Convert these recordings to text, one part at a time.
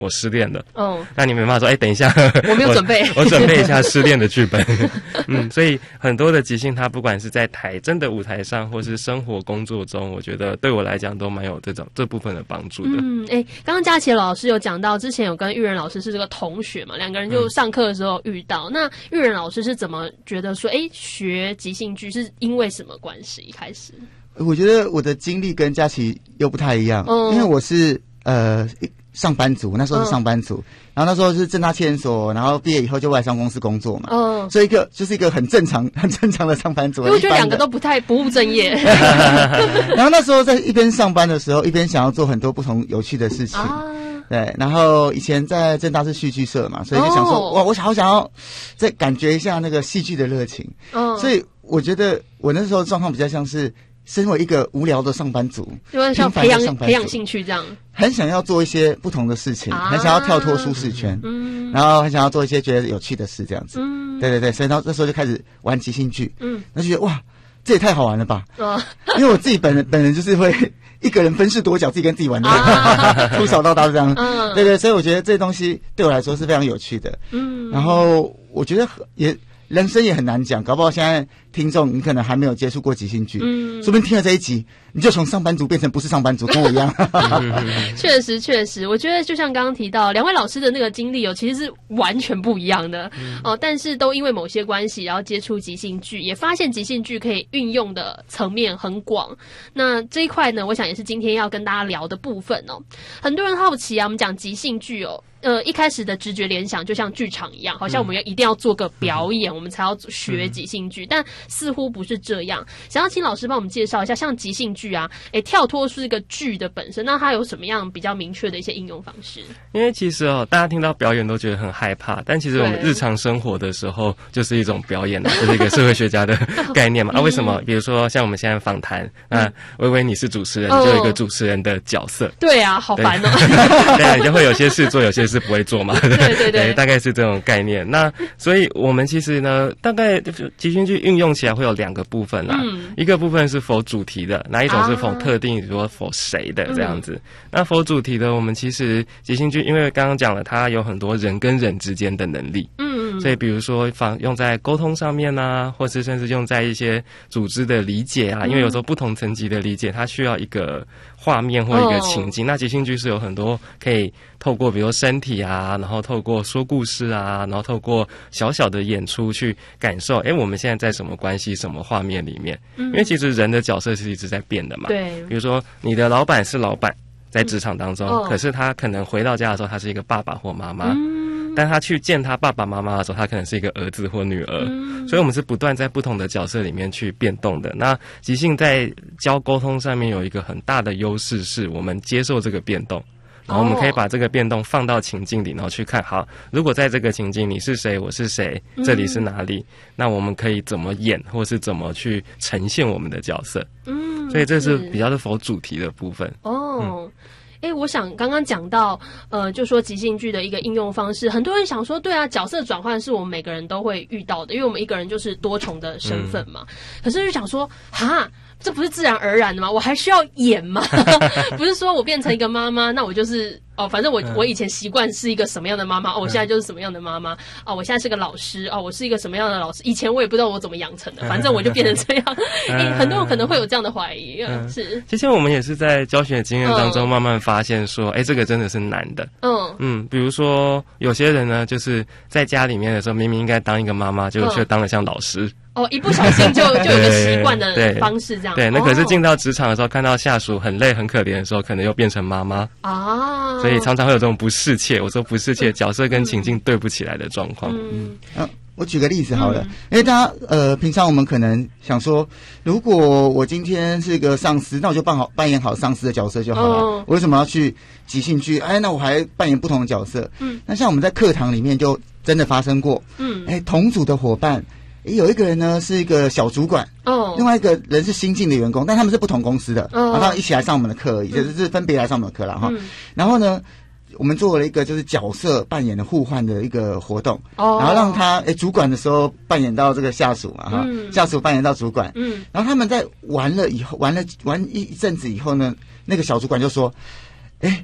我失恋了，那你没办法说，等一下， 我没有准备， 我准备一下失恋的剧本，所以很多的即兴，它不管是在真的舞台上，或是生活工作中，我觉得对我来讲都蛮有这部分的帮助的。 刚刚佳琪老师有讲到，之前有跟玉仁老师是这个同学嘛，两个人就上课的时候遇到。那玉仁老师是怎么觉得说，学即兴剧是因为什么关系？一开始， 我觉得我的经历跟佳琪又不太一样，因为我是上班族，那时候是上班族，然后那时候是政大企研所，然后毕业以后就外商公司工作嘛，所以就是一个很正常的上班族。 因为我觉得两个都不务正业。 然后那时候在一边上班的时候，一边想要做很多不同有趣的事情。对，然后以前在政大是戏剧社嘛，所以就想说，哇，我好想要再感觉一下那个戏剧的热情。所以我觉得我那时候状况比较像是身为一个无聊的上班族， 就是像培养兴趣这样， 很想要做一些不同的事情，很想要跳脱舒适圈，然后很想要做一些觉得有趣的事这样子。对，所以那时候就开始玩即兴剧，那就觉得哇，这也太好玩了吧！因为我自己本人就是会一个人分饰多角，自己跟自己玩的，从小到大这样。对，所以我觉得这东西对我来说是非常有趣的。然后我觉得人生也很难讲，搞不好现在听众你可能还没有接触过即兴剧，说不定听了这一集，你就从上班族变成不是上班族，跟我一样。 确实，我觉得就像刚刚提到，两位老师的那个经历其实是完全不一样的但是都因为某些关系，然后接触即兴剧，也发现即兴剧可以运用的层面很广。那这一块呢，我想也是今天要跟大家聊的部分很多人好奇我们讲即兴剧一开始的直觉联想就像剧场一样，好像我们一定要做个表演，我们才要学即兴剧，但似乎不是这样。想要请老师帮我们介绍一下，像即兴剧跳脱是一个剧的本身，那它有什么样比较明确的一些应用方式？ 因为其实大家听到表演都觉得很害怕，但其实我们日常生活的时候就是一种表演这是一个社会学家的概念嘛。为什么？比如说像我们现在访谈，那微微你是主持人，你就有一个主持人的角色。 对啊，好烦对，你就会有些事做，有些是不会做嘛。对，大概是这种概念。那所以我们其实呢，大概即兴剧运用起来会有两个部分啦。一个部分是否主题的，那一种是否特定，比如说否谁的这样子。那否主题的，我们其实即兴剧，因为刚刚讲了，它有很多人跟人之间的能力。所以比如说用在沟通上面或是甚至用在一些组织的理解因为有时候不同层级的理解，它需要一个画面或一个情境。那即兴剧是有很多可以透过比如说身体然后透过说故事然后透过小小的演出去感受我们现在在什么关系什么画面里面。因为其实人的角色是一直在变的嘛。 对， 比如说你的老板是老板在职场当中，可是他可能回到家的时候他是一个爸爸或妈妈，但他去见他爸爸妈妈的时候他可能是一个儿子或女儿。所以我们是不断在不同的角色里面去变动的。那即兴在教沟通上面有一个很大的优势，是我们接受这个变动，然后我们可以把这个变动放到情境里，然后去看好，如果在这个情境你是谁我是谁，这里是哪里，那我们可以怎么演，或是怎么去呈现我们的角色。所以这是比较是否主题的部分。 我想刚刚讲到就说即兴剧的一个应用方式，很多人想说对啊，角色转换是我们每个人都会遇到的，因为我们一个人就是多重的身份嘛。可是就想说这不是自然而然的吗？我还需要演吗？不是说我变成一个妈妈，那我就是反正我以前习惯是一个什么样的妈妈我现在就是什么样的妈妈我现在是个老师我是一个什么样的老师，以前我也不知道我怎么养成的，反正我就变成这样。很多人可能会有这样的怀疑。是， 其实我们也是在教学经验当中慢慢发现说这个真的是难的。比如说有些人呢，就是在家里面的时候明明应该当一个妈妈，结果却当得像老师。 一不小心就有一个习惯的方式这样。 对，那可是进到职场的时候，看到下属很累很可怜的时候，可能又变成妈妈所以常常会有这种不适切，我说不适切角色跟情境对不起来的状况。 我举个例子好了，因为大家平常我们可能想说，如果我今天是一个上司，那我就扮演好上司的角色就好了。我为什么要去即兴剧？那我还扮演不同的角色。那像我们在课堂里面就真的发生过。同组的伙伴。有一个人呢是一个小主管另外一个人是新进的员工，但他们是不同公司的然后他们一起来上我们的课而已，就是分别来上我们的课啦然后呢我们做了一个就是角色扮演的互换的一个活动然后让他主管的时候扮演到这个下属嘛下属扮演到主管然后他们在玩一阵子以后呢，那个小主管就说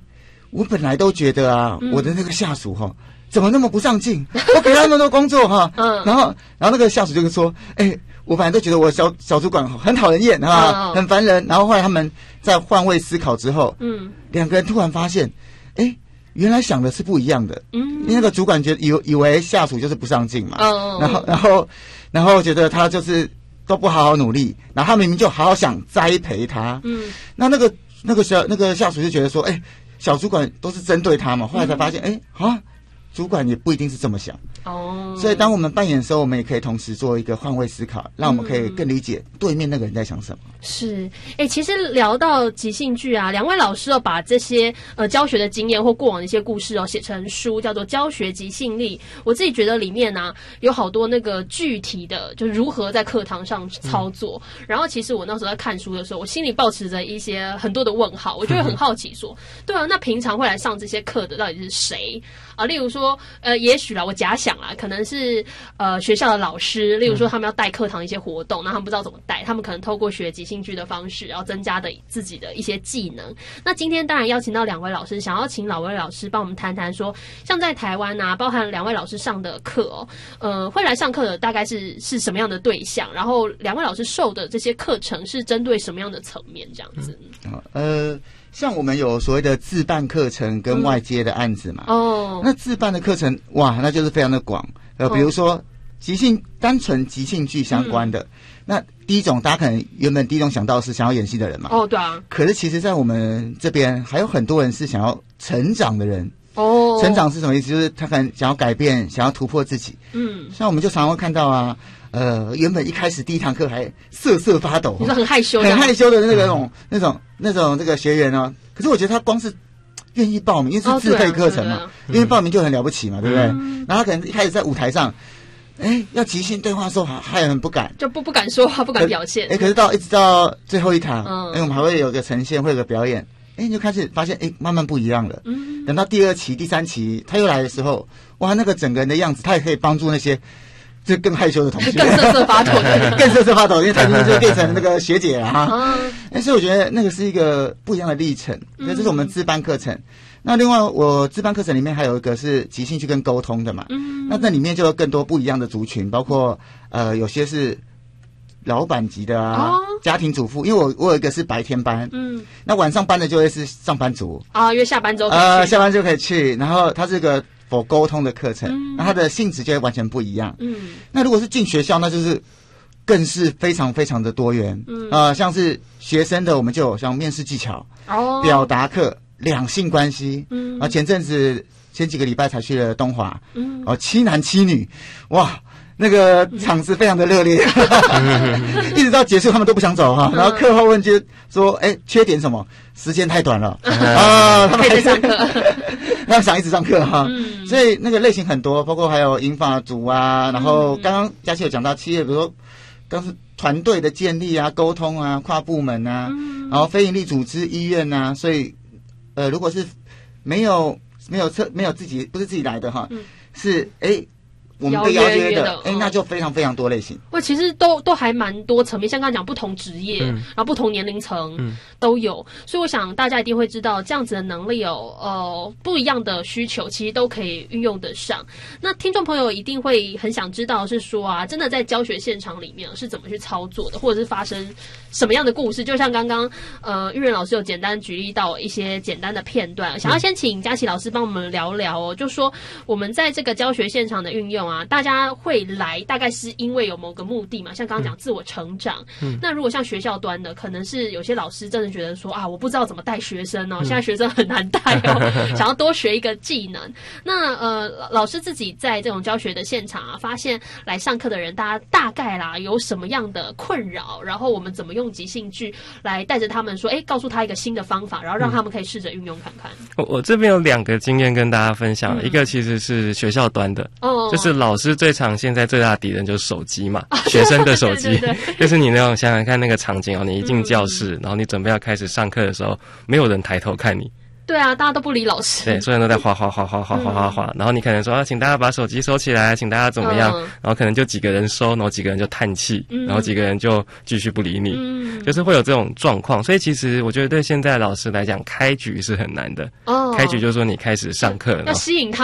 我本来都觉得啊，我的那个下属哈，怎么那么不上进？我给他那么多工作哈，然后那个下属就说，我本来都觉得我小主管很讨人厌啊，很烦人。然后后来他们在换位思考之后，两个人突然发现，原来想的是不一样的。因为那个主管以为下属就是不上进嘛，然后觉得他就是都不好好努力，然后他明明就好好想栽培他。那个下属就觉得说，小主管都是针对他嘛。后来才发现，主管也不一定是这么想。所以当我们扮演的时候，我们也可以同时做一个换位思考，让我们可以更理解对面那个人在想什么。 是，其实聊到即兴剧啊，两位老师把这些教学的经验或过往的一些故事写成书，叫做《教学即兴力》。我自己觉得里面呢有好多那个具体的，就如何在课堂上操作。然后其实我那时候在看书的时候，我心里抱持着很多的问号，我就会很好奇说，对啊，那平常会来上这些课的到底是谁啊？例如说，也许啦，我假想啦，可能是学校的老师，例如说他们要带课堂一些活动，那他们不知道怎么带，他们可能透过学即兴剧的方式，然后增加自己的一些技能。那今天当然邀请到两位老师，想要请两位老师帮我们谈谈说，像在台湾啊，包含两位老师上的课会来上课的大概是什么样的对象？然后两位老师授的这些课程是针对什么样的层面？这样子。 像我们有所谓的自办课程跟外接的案子嘛。那自办的课程哇，那就是非常的广。比如说单纯即兴剧相关的，那第一种大家可能原本第一种想到是想要演戏的人嘛。对啊。可是其实在我们这边还有很多人是想要成长的人。成长是什么意思？就是他可能想要改变，想要突破自己。像我们就常常会看到啊，原本一开始第一堂课还瑟瑟发抖， 你说很害羞的那种这个学员呢，可是我觉得他光是愿意报名，因为是自费课程嘛，因为报名就很了不起嘛，对不对？然后他可能一开始在舞台上，要即兴对话的时候还很不敢， 就不敢说话，不敢表现。 可是一直到最后一堂，我们还会有个呈现，会有个表演。你就开始发现，慢慢不一样了。等到第2期、第3期他又来的时候，哇，那个整个人的样子，他也可以帮助那些就更害羞的同学， 更瑟瑟发抖的， 更瑟瑟发抖，因为他已经就变成那个学姐了哈。所以我觉得那个是一个不一样的历程。那这是我们自办课程。那另外，我自办课程里面还有一个是即兴剧跟沟通的嘛。那里面就有更多不一样的族群，包括有些是老板级的啊，家庭主妇，因为我有一个是白天班，那晚上班的就会是上班族啊，因为下班之后可以去下班就可以去，然后它是个沟通的课程，那它的性质就会完全不一样。那如果是进学校，那就是更是非常非常的多元。像是学生的，我们就有像面试技巧、表达课、两性关系。前几个礼拜才去了东华，7男7女，哇！那个场子非常的热烈，一直到结束他们都不想走哈。然后课后问就说，缺点什么？时间太短了他们还在上课，他们想一直上课哈。所以那个类型很多，包括还有银发组啊，然后刚刚佳琪有讲到企业，比如说刚是团队的建立啊、沟通啊、跨部门啊，然后非营利组织、医院啊，所以如果是没有自己不是自己来的哈，是我们被邀约的，那就非常非常多类型。 其实都还蛮多层面，像刚刚讲不同职业，然后不同年龄层都有，所以我想大家一定会知道，这样子的能力不一样的需求，其实都可以运用得上。那听众朋友一定会很想知道是说啊，真的在教学现场里面是怎么去操作的，或者是发生什么样的故事？就像刚刚玉仁老师有简单举例到一些简单的片段，想要先请佳琪老师帮我们聊聊就说我们在这个教学现场的运用。大家会来大概是因为有某个目的嘛，像刚刚讲自我成长。那如果像学校端的，可能是有些老师真的觉得说我不知道怎么带学生现在学生很难带想要多学一个技能。那老师自己在这种教学的现场发现来上课的人，大家大概有什么样的困扰，然后我们怎么用即兴剧来带着他们说，告诉他一个新的方法，然后让他们可以试着运用看看。 我这边有2个经验跟大家分享，一个其实是学校端的，就是老师现在最大的敌人就是手机嘛，学生的手机，就是你那种想想看那个场景你一进教室，然后你准备要开始上课的时候，没有人抬头看你， 对啊，大家都不理老师。 对，所有人都在画，然后你可能说请大家把手机收起来，请大家怎么样，然后可能就几个人收，然后几个人就叹气，然后几个人就继续不理你，就是会有这种状况。所以其实我觉得对现在的老师来讲，开局是很难的。开局就是说你开始上课， 要吸引他